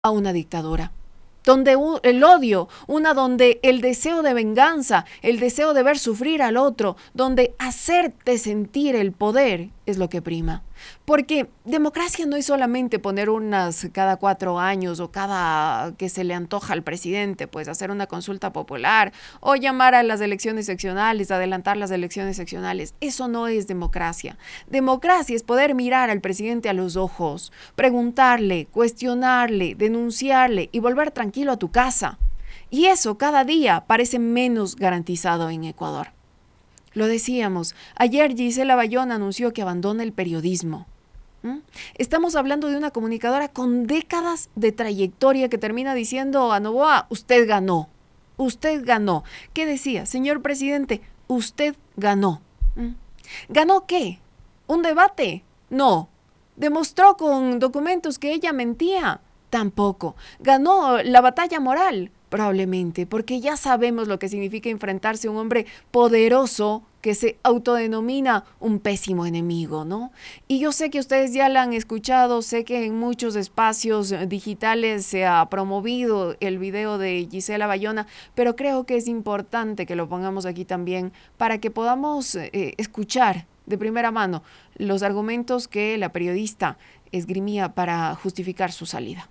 a una dictadura, donde el odio, una donde el deseo de venganza, el deseo de ver sufrir al otro, donde hacerte sentir el poder es lo que prima. Porque democracia no es solamente poner urnas cada 4 años o cada que se le antoja al presidente, pues hacer una consulta popular o llamar a las elecciones seccionales, adelantar las elecciones seccionales. Eso no es democracia. Democracia es poder mirar al presidente a los ojos, preguntarle, cuestionarle, denunciarle y volver tranquilo a tu casa. Y eso cada día parece menos garantizado en Ecuador. Lo decíamos, ayer Gisela Bayona anunció que abandona el periodismo. Estamos hablando de una comunicadora con décadas de trayectoria que termina diciendo a Noboa, usted ganó, usted ganó. ¿Qué decía? Señor presidente, usted ganó. ¿Ganó qué? ¿Un debate? No. ¿Demostró con documentos que ella mentía? Tampoco. ¿Ganó la batalla moral? Probablemente, porque ya sabemos lo que significa enfrentarse a un hombre poderoso que se autodenomina un pésimo enemigo, ¿no? Y yo sé que ustedes ya la han escuchado, sé que en muchos espacios digitales se ha promovido el video de Gisela Bayona, pero creo que es importante que lo pongamos aquí también para que podamos escuchar de primera mano los argumentos que la periodista esgrimía para justificar su salida.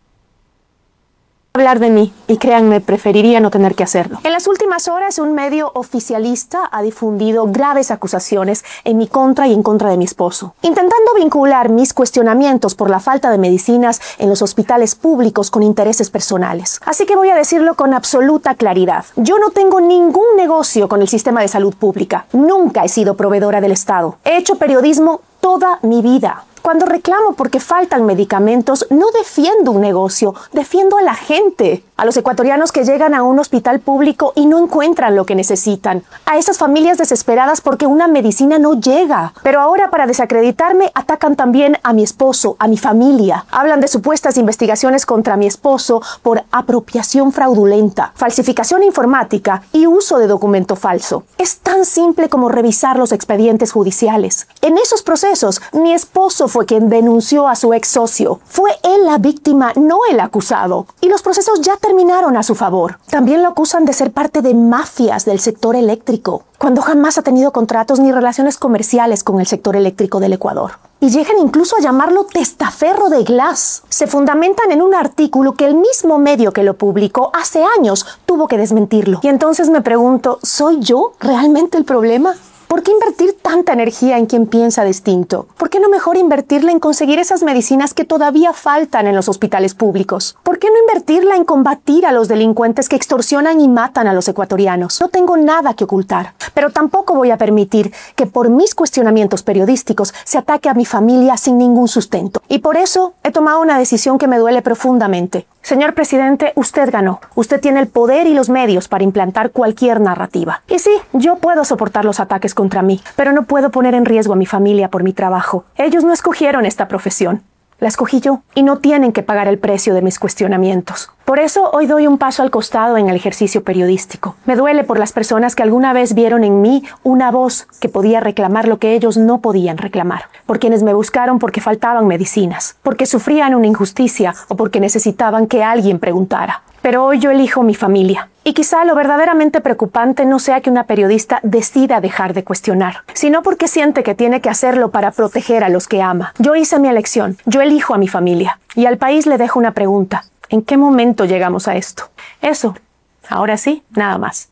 Hablar de mí, y créanme, preferiría no tener que hacerlo. En las últimas horas, un medio oficialista ha difundido graves acusaciones en mi contra y en contra de mi esposo, intentando vincular mis cuestionamientos por la falta de medicinas en los hospitales públicos con intereses personales. Así que voy a decirlo con absoluta claridad. Yo no tengo ningún negocio con el sistema de salud pública. Nunca he sido proveedora del Estado. He hecho periodismo toda mi vida. Cuando reclamo porque faltan medicamentos, no defiendo un negocio, defiendo a la gente, a los ecuatorianos que llegan a un hospital público y no encuentran lo que necesitan, a esas familias desesperadas porque una medicina no llega. Pero ahora, para desacreditarme, atacan también a mi esposo, a mi familia. Hablan de supuestas investigaciones contra mi esposo por apropiación fraudulenta, falsificación informática y uso de documento falso. Es tan simple como revisar los expedientes judiciales. En esos procesos, mi esposo fue quien denunció a su ex socio. Fue él la víctima, no el acusado. Y los procesos ya terminaron a su favor. También lo acusan de ser parte de mafias del sector eléctrico, cuando jamás ha tenido contratos ni relaciones comerciales con el sector eléctrico del Ecuador. Y llegan incluso a llamarlo testaferro de Glass. Se fundamentan en un artículo que el mismo medio que lo publicó hace años tuvo que desmentirlo. Y entonces me pregunto, ¿soy yo realmente el problema? ¿Por qué invertir tanta energía en quien piensa distinto? ¿Por qué no mejor invertirla en conseguir esas medicinas que todavía faltan en los hospitales públicos? ¿Por qué no invertirla en combatir a los delincuentes que extorsionan y matan a los ecuatorianos? No tengo nada que ocultar, pero tampoco voy a permitir que por mis cuestionamientos periodísticos se ataque a mi familia sin ningún sustento. Y por eso he tomado una decisión que me duele profundamente. Señor presidente, usted ganó. Usted tiene el poder y los medios para implantar cualquier narrativa. Y sí, yo puedo soportar los ataques contra mí, pero no puedo poner en riesgo a mi familia por mi trabajo. Ellos no escogieron esta profesión. La escogí yo y no tienen que pagar el precio de mis cuestionamientos. Por eso hoy doy un paso al costado en el ejercicio periodístico. Me duele por las personas que alguna vez vieron en mí una voz que podía reclamar lo que ellos no podían reclamar. Por quienes me buscaron porque faltaban medicinas, porque sufrían una injusticia o porque necesitaban que alguien preguntara. Pero hoy yo elijo mi familia. Y quizá lo verdaderamente preocupante no sea que una periodista decida dejar de cuestionar, sino porque siente que tiene que hacerlo para proteger a los que ama. Yo hice mi elección, yo elijo a mi familia. Y al país le dejo una pregunta. ¿En qué momento llegamos a esto? Eso, ahora sí, nada más.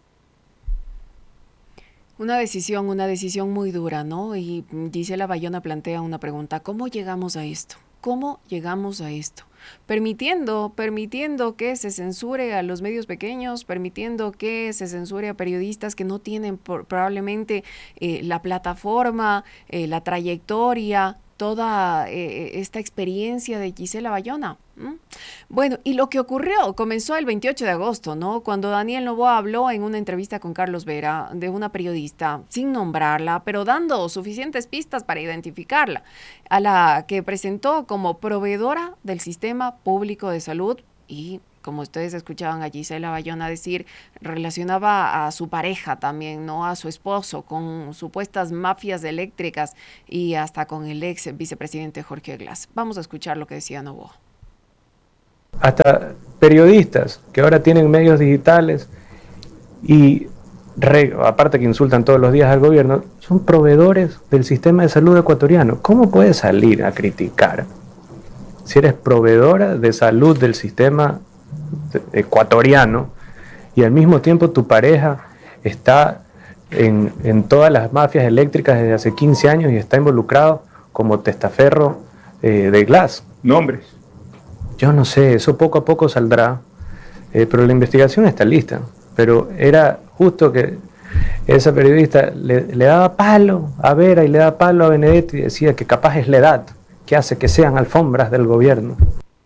Una decisión muy dura, ¿no? Y Gisela Bayona plantea una pregunta, ¿cómo llegamos a esto? ¿Cómo llegamos a esto? Permitiendo que se censure a los medios pequeños, permitiendo que se censure a periodistas que no tienen probablemente la plataforma, la trayectoria, toda esta experiencia de Gisela Bayona. Bueno, y lo que ocurrió comenzó el 28 de agosto, ¿no? Cuando Daniel Noboa habló en una entrevista con Carlos Vera de una periodista, sin nombrarla, pero dando suficientes pistas para identificarla, a la que presentó como proveedora del sistema público de salud y, como ustedes escuchaban a Gisela Bayona decir, relacionaba a su pareja también, ¿no? A su esposo, con supuestas mafias eléctricas y hasta con el ex vicepresidente Jorge Glass. Vamos a escuchar lo que decía Noboa. hasta periodistas que ahora tienen medios digitales y aparte que insultan todos los días al gobierno, son proveedores del sistema de salud ecuatoriano. ¿Cómo puedes salir a criticar si eres proveedora de salud del sistema ecuatoriano y al mismo tiempo tu pareja está en todas las mafias eléctricas desde hace 15 años y está involucrado como testaferro de Glass? Nombres. Yo no sé, eso poco a poco saldrá, pero la investigación está lista. Pero era justo que esa periodista le daba palo a Vera y le daba palo a Benedetti y decía que capaz es la edad que hace que sean alfombras del gobierno.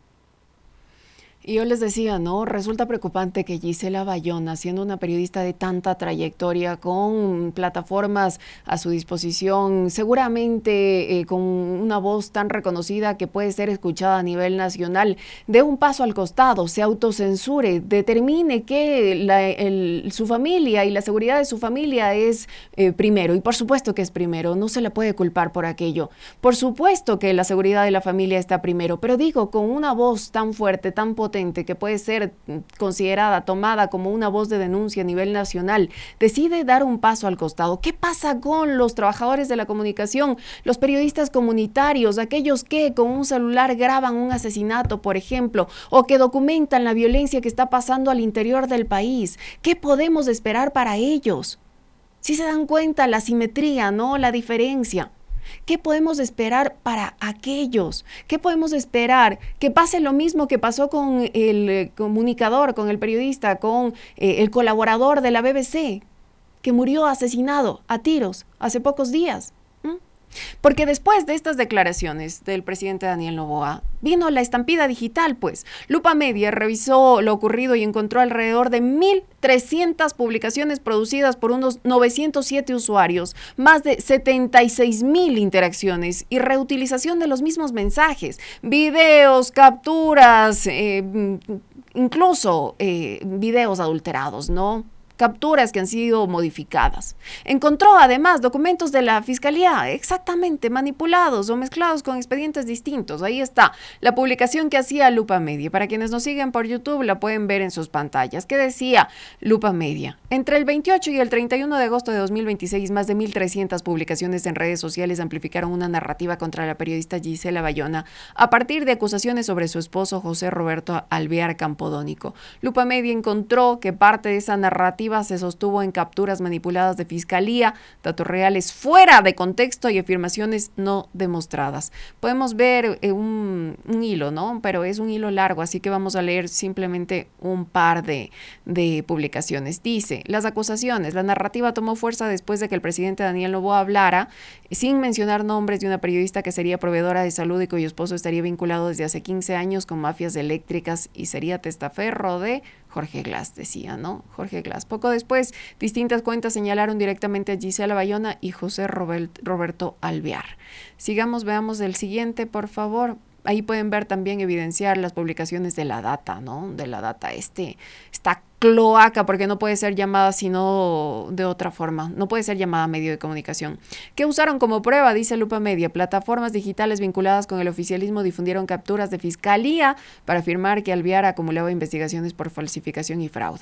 Y yo les decía, ¿no? Resulta preocupante que Gisela Bayona, siendo una periodista de tanta trayectoria, con plataformas a su disposición, seguramente con una voz tan reconocida que puede ser escuchada a nivel nacional, dé un paso al costado, se autocensure, determine que su familia y la seguridad de su familia es primero. Y por supuesto que es primero, no se le puede culpar por aquello. Por supuesto que la seguridad de la familia está primero, pero digo, con una voz tan fuerte, tan potente, que puede ser considerada, tomada como una voz de denuncia a nivel nacional, decide dar un paso al costado. ¿Qué pasa con los trabajadores de la comunicación, los periodistas comunitarios, aquellos que con un celular graban un asesinato, por ejemplo, o que documentan la violencia que está pasando al interior del país? ¿Qué podemos esperar para ellos? Si se dan cuenta la simetría, ¿no? La diferencia. ¿Qué podemos esperar para aquellos? ¿Qué podemos esperar? Que pase lo mismo que pasó con el comunicador, con el periodista, con el colaborador de la BBC, que murió asesinado a tiros hace pocos días. Porque después de estas declaraciones del presidente Daniel Noboa, vino la estampida digital, pues. Lupa Media revisó lo ocurrido y encontró alrededor de 1.300 publicaciones producidas por unos 907 usuarios, más de 76.000 interacciones y reutilización de los mismos mensajes, videos, capturas, incluso videos adulterados, ¿no? Capturas que han sido modificadas. Encontró además documentos de la Fiscalía exactamente manipulados o mezclados con expedientes distintos. Ahí está la publicación que hacía Lupa Media. Para quienes nos siguen por YouTube la pueden ver en sus pantallas. ¿Qué decía Lupa Media? Entre el 28 y el 31 de agosto de 2026, más de 1.300 publicaciones en redes sociales amplificaron una narrativa contra la periodista Gisela Bayona a partir de acusaciones sobre su esposo José Roberto Alvear Campodónico. Lupa Media encontró que parte de esa narrativa se sostuvo en capturas manipuladas de Fiscalía, datos reales fuera de contexto y afirmaciones no demostradas. Podemos ver un hilo, ¿no? Pero es un hilo largo, así que vamos a leer simplemente un par de publicaciones. Dice, las acusaciones, la narrativa tomó fuerza después de que el presidente Daniel Noboa hablara, sin mencionar nombres, de una periodista que sería proveedora de salud y cuyo esposo estaría vinculado desde hace 15 años con mafias eléctricas y sería testaferro de Jorge Glass, decía, ¿no? Jorge Glass. Poco después, distintas cuentas señalaron directamente a Gisela Bayona y José Roberto Alvear. Sigamos, veamos el siguiente, por favor. Ahí pueden ver también evidenciar las publicaciones de la data, ¿no? De la data, esta cloaca, porque no puede ser llamada sino de otra forma, no puede ser llamada medio de comunicación. ¿Qué usaron como prueba? Dice Lupa Media. Plataformas digitales vinculadas con el oficialismo difundieron capturas de Fiscalía para afirmar que Alvear acumulaba investigaciones por falsificación y fraude.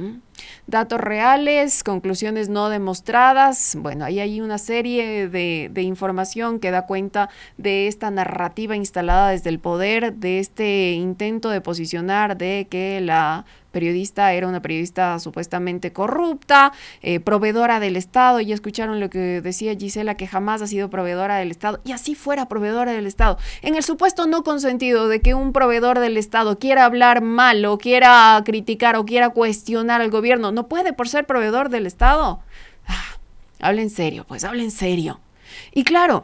Datos reales, conclusiones no demostradas. Bueno, ahí hay una serie de información que da cuenta de esta narrativa instalada desde el poder, de este intento de posicionar de que la periodista era una periodista supuestamente corrupta, proveedora del Estado. Ya escucharon lo que decía Gisela, que jamás ha sido proveedora del Estado, y así fuera proveedora del Estado. En el supuesto no consentido de que un proveedor del Estado quiera hablar mal o quiera criticar o quiera cuestionar al gobierno, no puede por ser proveedor del Estado. Habla en serio, pues habla en serio. Y claro,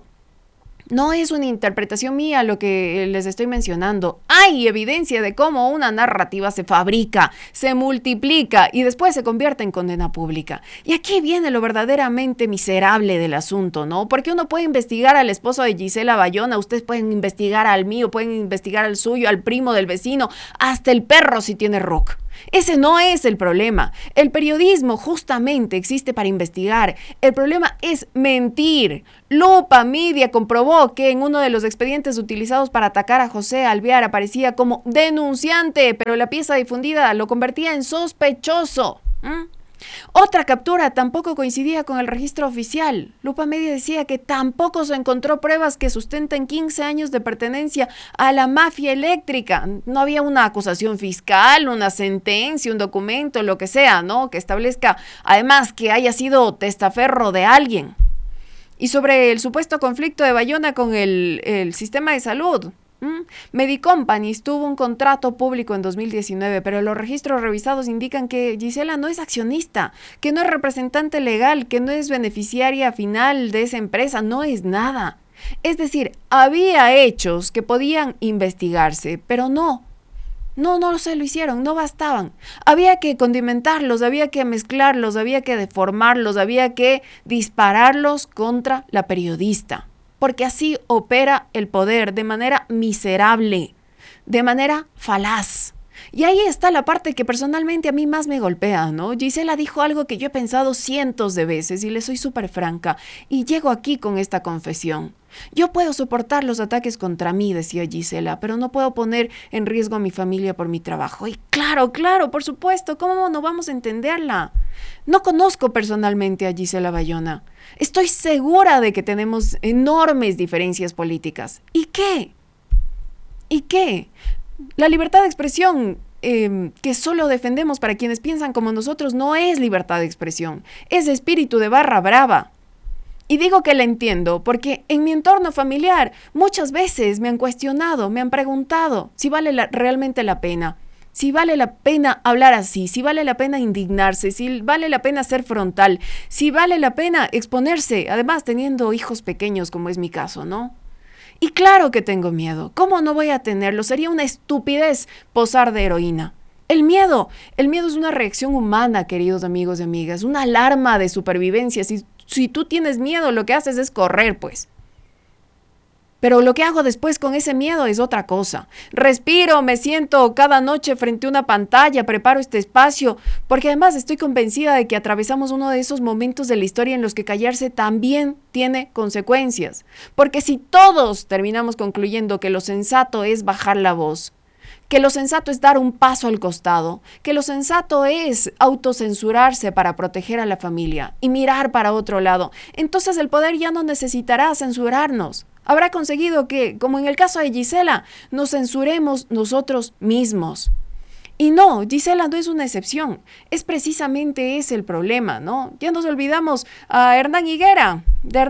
no es una interpretación mía lo que les estoy mencionando. Hay evidencia de cómo una narrativa se fabrica, se multiplica y después se convierte en condena pública. Y aquí viene lo verdaderamente miserable del asunto, ¿no? Porque uno puede investigar al esposo de Gisela Bayona, ustedes pueden investigar al mío, pueden investigar al suyo, al primo del vecino, hasta el perro si tiene RUC. Ese no es el problema. El periodismo justamente existe para investigar. El problema es mentir. Lupa Media comprobó que en uno de los expedientes utilizados para atacar a José Alvear aparecía como denunciante, pero la pieza difundida lo convertía en sospechoso. Otra captura tampoco coincidía con el registro oficial. Lupa Media decía que tampoco se encontró pruebas que sustenten 15 años de pertenencia a la mafia eléctrica. No había una acusación fiscal, una sentencia, un documento, lo que sea, ¿no? Que establezca además que haya sido testaferro de alguien. Y sobre el supuesto conflicto de Bayona con el sistema de salud. Medicompanies tuvo un contrato público en 2019, pero los registros revisados indican que Gisela no es accionista, que no es representante legal, que no es beneficiaria final de esa empresa, no es nada. Es decir, había hechos que podían investigarse, pero no se lo hicieron, no bastaban. Había que condimentarlos, había que mezclarlos, había que deformarlos, había que dispararlos contra la periodista. Porque así opera el poder de manera miserable, de manera falaz. Y ahí está la parte que personalmente a mí más me golpea, ¿no? Gisela dijo algo que yo he pensado cientos de veces y le soy súper franca. Y llego aquí con esta confesión. Yo puedo soportar los ataques contra mí, decía Gisela, pero no puedo poner en riesgo a mi familia por mi trabajo. Y claro, por supuesto, ¿cómo no vamos a entenderla? No conozco personalmente a Gisela Bayona. Estoy segura de que tenemos enormes diferencias políticas. ¿Y qué? La libertad de expresión que solo defendemos para quienes piensan como nosotros no es libertad de expresión, es espíritu de barra brava. Y digo que la entiendo porque en mi entorno familiar muchas veces me han cuestionado, me han preguntado si vale realmente la pena. Si vale la pena hablar así, si vale la pena indignarse, si vale la pena ser frontal, si vale la pena exponerse, además teniendo hijos pequeños como es mi caso, ¿no? Y claro que tengo miedo. ¿Cómo no voy a tenerlo? Sería una estupidez posar de heroína. El miedo es una reacción humana, queridos amigos y amigas, una alarma de supervivencia. Si tú tienes miedo, lo que haces es correr, pues. Pero lo que hago después con ese miedo es otra cosa. Respiro, me siento cada noche frente a una pantalla, preparo este espacio, porque además estoy convencida de que atravesamos uno de esos momentos de la historia en los que callarse también tiene consecuencias. Porque si todos terminamos concluyendo que lo sensato es bajar la voz, que lo sensato es dar un paso al costado, que lo sensato es autocensurarse para proteger a la familia y mirar para otro lado, entonces el poder ya no necesitará censurarnos. Habrá conseguido que, como en el caso de Gisela, nos censuremos nosotros mismos. Y no, Gisela no es una excepción, es precisamente ese el problema, ¿no? Ya nos olvidamos de Hernán Higuera.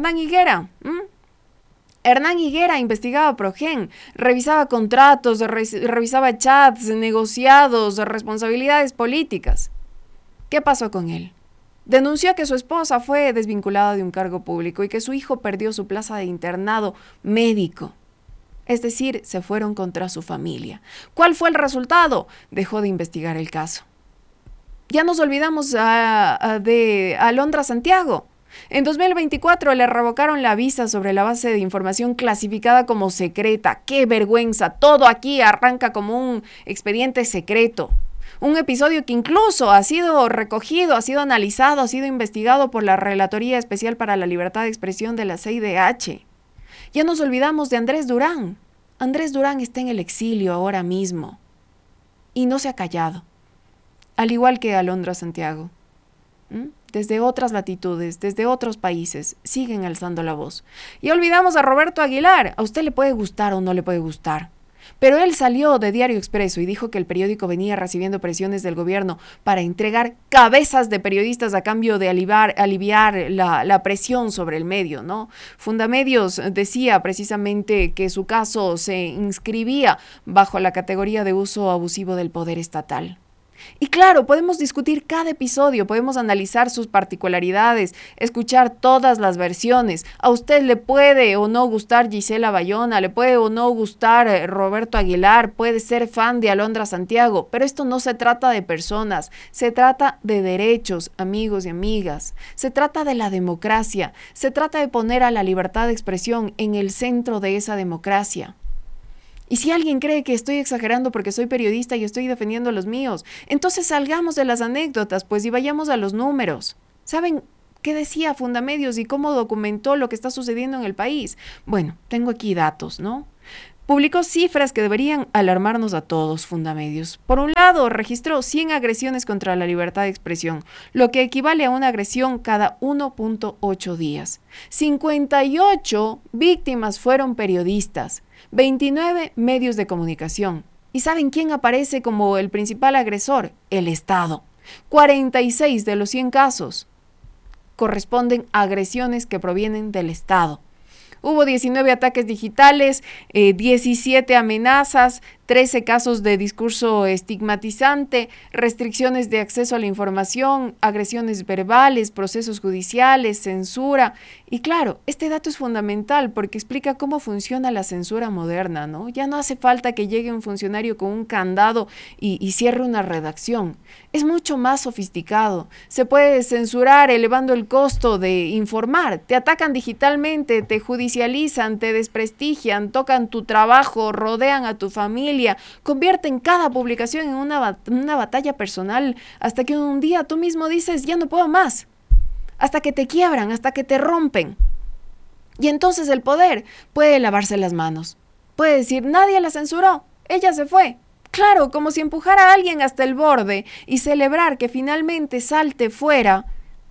Hernán Higuera investigaba Progen, revisaba contratos, revisaba chats, negociados, responsabilidades políticas. ¿Qué pasó con él? Denunció que su esposa fue desvinculada de un cargo público y que su hijo perdió su plaza de internado médico. Es decir, se fueron contra su familia. ¿Cuál fue el resultado? Dejó de investigar el caso. Ya nos olvidamos de Alondra Santiago. En 2024 le revocaron la visa sobre la base de información clasificada como secreta. ¡Qué vergüenza! Todo aquí arranca como un expediente secreto. Un episodio que incluso ha sido recogido, ha sido analizado, ha sido investigado por la Relatoría Especial para la Libertad de Expresión de la CIDH. Ya nos olvidamos de Andrés Durán. Andrés Durán está en el exilio ahora mismo y no se ha callado, al igual que Alondra Santiago. Desde otras latitudes, desde otros países, siguen alzando la voz. Y olvidamos a Roberto Aguilar. A usted le puede gustar o no le puede gustar. Pero él salió de Diario Expreso y dijo que el periódico venía recibiendo presiones del gobierno para entregar cabezas de periodistas a cambio de aliviar la presión sobre el medio, ¿no? Fundamedios decía precisamente que su caso se inscribía bajo la categoría de uso abusivo del poder estatal. Y claro, podemos discutir cada episodio, podemos analizar sus particularidades, escuchar todas las versiones. A usted le puede o no gustar Gisela Bayona, le puede o no gustar Roberto Aguilar, puede ser fan de Alondra Santiago, pero esto no se trata de personas, se trata de derechos, amigos y amigas. Se trata de la democracia, se trata de poner a la libertad de expresión en el centro de esa democracia. Y si alguien cree que estoy exagerando porque soy periodista y estoy defendiendo a los míos, entonces salgamos de las anécdotas, pues, y vayamos a los números. ¿Saben qué decía Fundamedios y cómo documentó lo que está sucediendo en el país? Bueno, tengo aquí datos, ¿no? Publicó cifras que deberían alarmarnos a todos, Fundamedios. Por un lado, registró 100 agresiones contra la libertad de expresión, lo que equivale a una agresión cada 1.8 días. 58 víctimas fueron periodistas, 29 medios de comunicación. ¿Y saben quién aparece como el principal agresor? El Estado. 46 de los 100 casos corresponden a agresiones que provienen del Estado. Hubo 19 ataques digitales, 17 amenazas, 13 casos de discurso estigmatizante, restricciones de acceso a la información, agresiones verbales, procesos judiciales, censura. Y claro, este dato es fundamental porque explica cómo funciona la censura moderna, ¿no? Ya no hace falta que llegue un funcionario con un candado y cierre una redacción. Es mucho más sofisticado. Se puede censurar elevando el costo de informar. Te atacan digitalmente, te judicializan, te desprestigian, tocan tu trabajo, rodean a tu familia, convierten cada publicación en una batalla personal hasta que un día tú mismo dices, ya no puedo más. Hasta que te quiebran, hasta que te rompen. Y entonces el poder puede lavarse las manos. Puede decir, nadie la censuró, ella se fue. Claro, como si empujara a alguien hasta el borde y celebrar que finalmente salte fuera,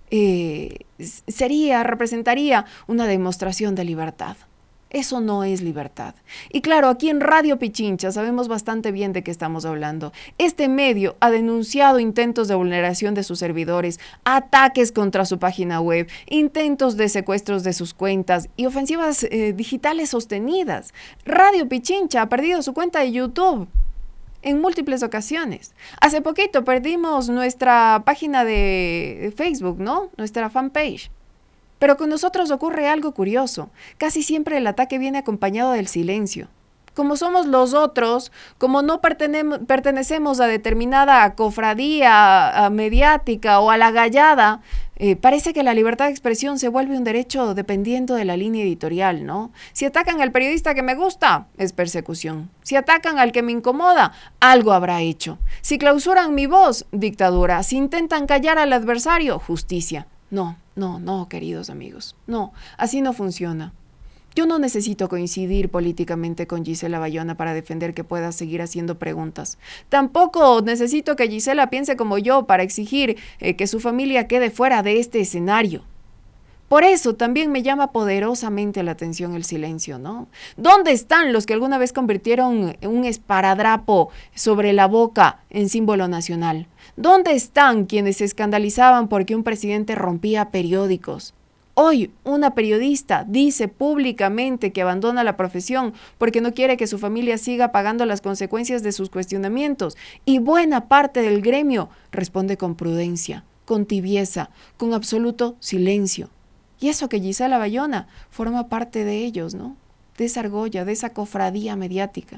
representaría una demostración de libertad. Eso no es libertad. Y claro, aquí en Radio Pichincha sabemos bastante bien de qué estamos hablando. Este medio ha denunciado intentos de vulneración de sus servidores, ataques contra su página web, intentos de secuestros de sus cuentas y ofensivas digitales sostenidas. Radio Pichincha ha perdido su cuenta de YouTube en múltiples ocasiones. Hace poquito perdimos nuestra página de Facebook, ¿no? Nuestra fanpage. Pero con nosotros ocurre algo curioso. Casi siempre el ataque viene acompañado del silencio. Como somos los otros, como no pertenecemos a determinada cofradía mediática o a la gallada, parece que la libertad de expresión se vuelve un derecho dependiendo de la línea editorial, ¿no? Si atacan al periodista que me gusta, es persecución. Si atacan al que me incomoda, algo habrá hecho. Si clausuran mi voz, dictadura. Si intentan callar al adversario, justicia. No, queridos amigos. No, así no funciona. Yo no necesito coincidir políticamente con Gisela Bayona para defender que pueda seguir haciendo preguntas. Tampoco necesito que Gisela piense como yo para exigir que su familia quede fuera de este escenario. Por eso también me llama poderosamente la atención el silencio, ¿no? ¿Dónde están los que alguna vez convirtieron un esparadrapo sobre la boca en símbolo nacional? ¿Dónde están quienes se escandalizaban porque un presidente rompía periódicos? Hoy, una periodista dice públicamente que abandona la profesión porque no quiere que su familia siga pagando las consecuencias de sus cuestionamientos, y buena parte del gremio responde con prudencia, con tibieza, con absoluto silencio. Y eso que Gisela Bayona forma parte de ellos, ¿no? De esa argolla, de esa cofradía mediática.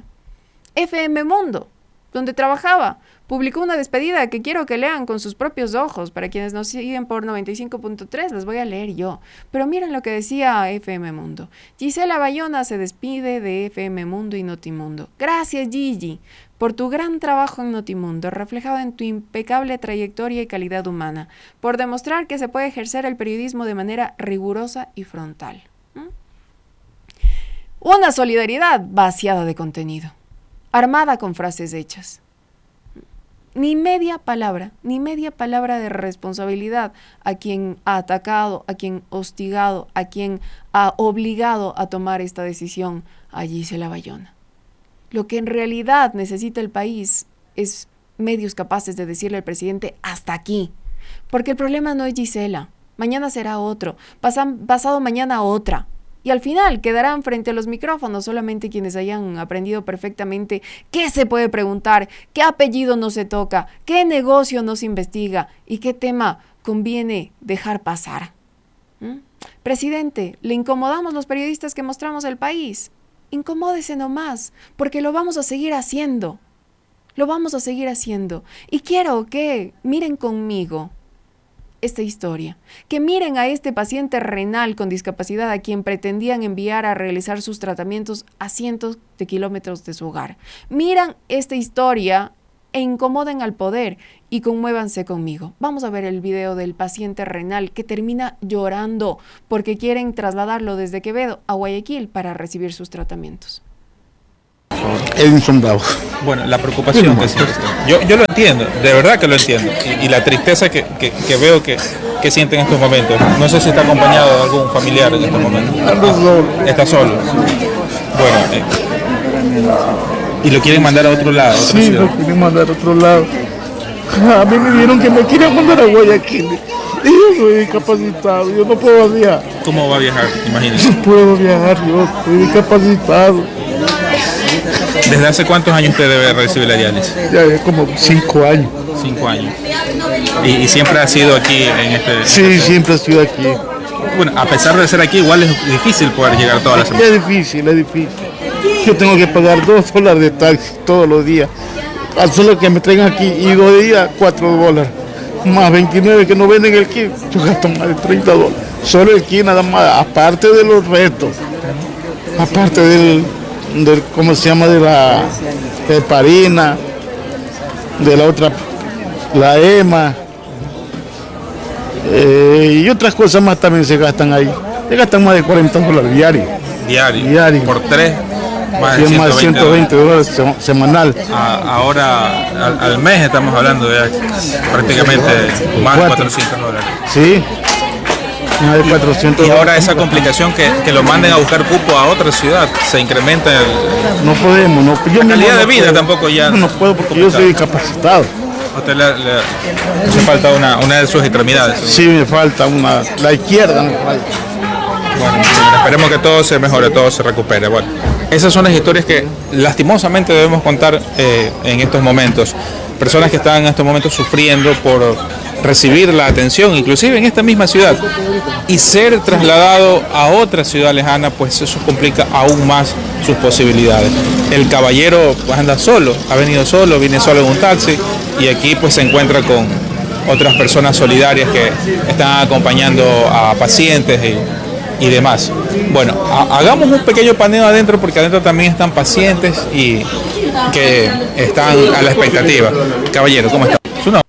FM Mundo, donde trabajaba, publicó una despedida que quiero que lean con sus propios ojos. Para quienes nos siguen por 95.3, las voy a leer yo. Pero miren lo que decía FM Mundo. Gisela Bayona se despide de FM Mundo y Notimundo. Gracias, Gigi, por tu gran trabajo en Notimundo, reflejado en tu impecable trayectoria y calidad humana, por demostrar que se puede ejercer el periodismo de manera rigurosa y frontal. Una solidaridad vaciada de contenido, armada con frases hechas. Ni media palabra de responsabilidad a quien ha atacado, a quien hostigado, a quien ha obligado a tomar esta decisión, a Gisela Bayona. Lo que en realidad necesita el país es medios capaces de decirle al presidente hasta aquí. Porque el problema no es Gisela. Mañana será otro. Pasado mañana otra. Y al final quedarán frente a los micrófonos solamente quienes hayan aprendido perfectamente qué se puede preguntar, qué apellido no se toca, qué negocio no se investiga y qué tema conviene dejar pasar. Presidente, ¿le incomodamos los periodistas que mostramos el país? Incomódese nomás, porque lo vamos a seguir haciendo. Lo vamos a seguir haciendo. Y quiero que miren conmigo esta historia, que miren a este paciente renal con discapacidad a quien pretendían enviar a realizar sus tratamientos a cientos de kilómetros de su hogar. Miran esta historia e incomoden al poder y conmuévanse conmigo. Vamos a ver el video del paciente renal que termina llorando porque quieren trasladarlo desde Quevedo a Guayaquil para recibir sus tratamientos. Edinson Bravo. Bueno, la preocupación que siente usted. Yo lo entiendo, de verdad que lo entiendo. Y la tristeza que veo que siente en estos momentos. No sé si está acompañado de algún familiar en estos momentos. Ando solo. Está solo. Bueno, y lo quieren mandar a otro lado. A otra Sí, ciudad. lo quieren mandar a otro lado. A mí me dijeron que me quieren mandar a Guayaquil. Y yo soy discapacitado, yo no puedo viajar. ¿Cómo va a viajar? Imagínese. No puedo viajar, yo soy discapacitado. ¿Desde hace cuántos años usted debe recibir la diálisis? Ya es como 5 años. 5 años. Y siempre ha sido aquí en este... Sí, siempre he sido aquí. Bueno, a pesar de ser aquí, igual es difícil poder llegar todas las semanas. Es difícil, es difícil. Yo tengo que pagar $2 de taxi todos los días. Al solo que me traigan aquí y 2 días, $4. Más 29 que no venden el kit, yo gasto más de $30. Solo el kit nada más, aparte de los restos. Aparte del ¿cómo se llama? De la heparina, de la otra, la EMA. Y otras cosas más también se gastan ahí. Se gastan más de $40 diarios. Diario. Por 3, más de Más de 120 dólares semanal. Ahora, al mes estamos hablando de prácticamente más de $400. Sí, más de 400 Y ahora dólares. esa complicación que lo manden a buscar cupo a otra ciudad, se incrementa No podemos, no. Yo la calidad mismo de no vida puedo. tampoco ya. No puedo porque yo soy discapacitado. A usted le hace falta una de sus extremidades. Sí, me falta la izquierda me falta. Bueno, esperemos que todo se mejore, todo se recupere. Bueno, esas son las historias que lastimosamente debemos contar en estos momentos. Personas que están en estos momentos sufriendo por recibir la atención, inclusive en esta misma ciudad, y ser trasladado a otra ciudad lejana, pues eso complica aún más sus posibilidades. El caballero pues anda solo, ha venido solo, viene solo en un taxi, y aquí pues se encuentra con otras personas solidarias que están acompañando a pacientes y demás. Bueno, hagamos un pequeño paneo adentro porque adentro también están pacientes y que están a la expectativa. Caballero, ¿cómo está? ¿Su nombre?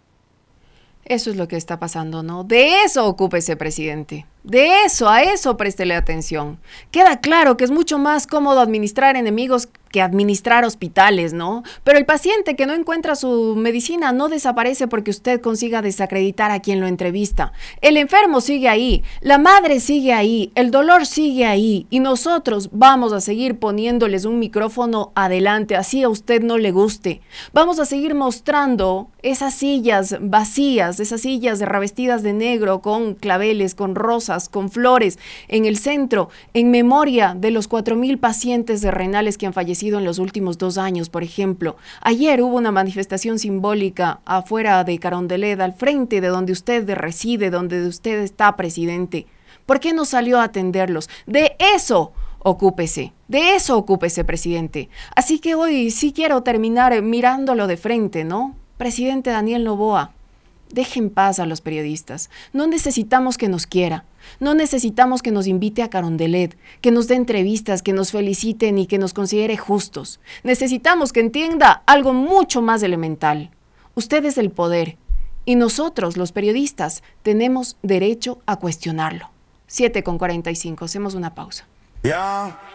Eso es lo que está pasando, ¿no? De eso ocúpese, presidente. De eso, a eso préstele atención. Queda claro que es mucho más cómodo administrar enemigos que administrar hospitales, ¿no? Pero el paciente que no encuentra su medicina no desaparece porque usted consiga desacreditar a quien lo entrevista. El enfermo sigue ahí, la madre sigue ahí, el dolor sigue ahí y nosotros vamos a seguir poniéndoles un micrófono adelante, así a usted no le guste. Vamos a seguir mostrando esas sillas vacías, esas sillas revestidas de negro con claveles, con rosas, con flores en el centro, en memoria de los 4,000 pacientes de renales que han fallecido en los últimos 2 años, por ejemplo. Ayer hubo una manifestación simbólica afuera de Carondelet, al frente de donde usted reside, donde usted está, presidente. ¿Por qué no salió a atenderlos? De eso ocúpese, presidente. Así que hoy sí quiero terminar mirándolo de frente, ¿no? Presidente Daniel Noboa, deje en paz a los periodistas. No necesitamos que nos quiera. No necesitamos que nos invite a Carondelet, que nos dé entrevistas, que nos feliciten y que nos considere justos. Necesitamos que entienda algo mucho más elemental. Usted es el poder y nosotros, los periodistas, tenemos derecho a cuestionarlo. 7:45, hacemos una pausa.